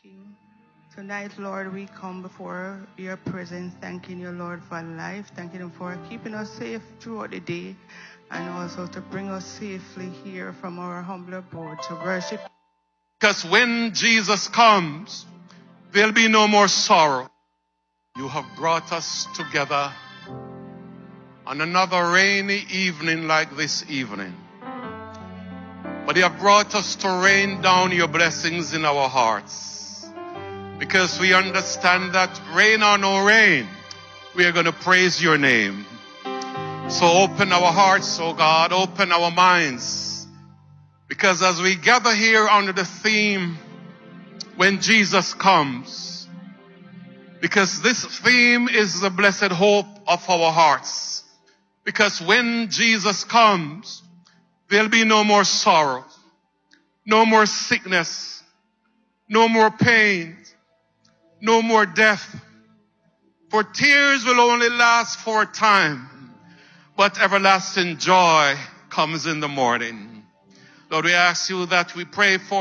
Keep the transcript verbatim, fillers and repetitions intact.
King. Tonight, Lord, we come before your presence, thanking you, Lord, for life, thanking you for keeping us safe throughout the day, and also to bring us safely here from our humble abode to worship. Because when Jesus comes, there'll be no more sorrow. You have brought us together on another rainy evening like this evening. But you have brought us to rain down your blessings in our hearts. Because we understand that rain or no rain, we are going to praise your name. So open our hearts, oh God, open our minds. Because as we gather here under the theme, when Jesus comes, because this theme is the blessed hope of our hearts. Because when Jesus comes, there'll be no more sorrow, no more sickness, no more pain, no more death. For tears will only last for a time, but everlasting joy comes in the morning. Lord, we ask you that we pray for